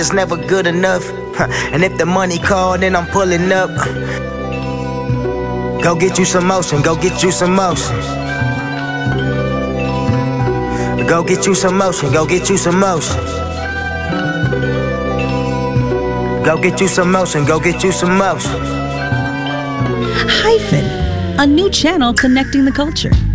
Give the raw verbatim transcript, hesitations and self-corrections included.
it's never good enough. And if the money call, then I'm pulling up. Go get you some motion, go get you some motion. Go get you some motion, go get you some motion. Go get you some motion, go get you some motion. Hyphen, a new channel connecting the culture.